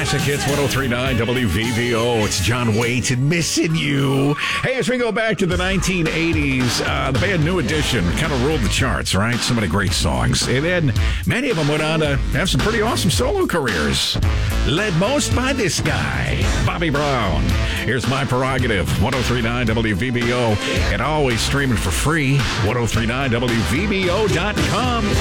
Classic Hits 103.9 WVVO. It's John Waite and Missing You. Hey, as we go back to the 1980s, the band New Edition kind of ruled the charts, right? So many great songs. And then many of them went on to have some pretty awesome solo careers. Led most by this guy, Bobby Brown. Here's My Prerogative, 103.9 WVVO. And always streaming for free, 1039WVBO.com.